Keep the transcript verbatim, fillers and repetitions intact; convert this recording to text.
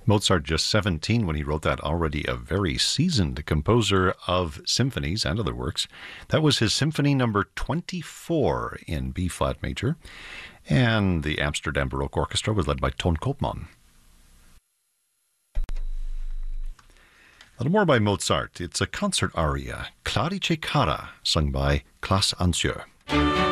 Mozart just seventeen when he wrote that, already a very seasoned composer of symphonies and other works. That was his symphony number twenty-four in B-flat major, and the Amsterdam Baroque Orchestra was led by Ton Koopman. A little more by Mozart. It's a concert aria, Clarice Cara, sung by Klaas Ansjö.